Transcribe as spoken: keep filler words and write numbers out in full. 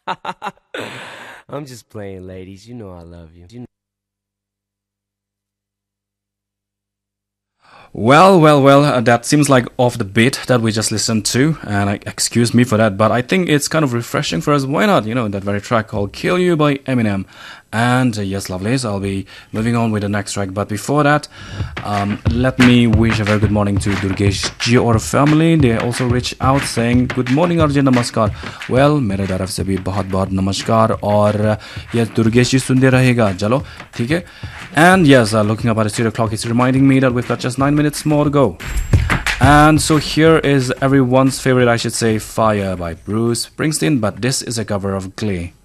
I'm just playing, ladies. You know I love you. You know Well, well, well, uh, that seems like off the beat that we just listened to, and uh, excuse me for that, but I think it's kind of refreshing for us. Why not? You know, that very track called Kill You by Eminem. And uh, yes, lovelies, I'll be moving on with the next track, but before that, um, let me wish a very good morning to Durgesh ji और family. They also reach out saying, Good morning, Arjun, नमस्कार. Well, मेरे तरफ से भी बहुत बहुत नमस्कार और uh, yes, दुर्गेश जी सुनते रहेगा, चलो, ठीक है? And yes, uh, looking up at the studio clock, it's reminding me that we've got just nine minutes more to go. And so here is everyone's favorite, I should say, Fire by Bruce Springsteen, but this is a cover of Glee.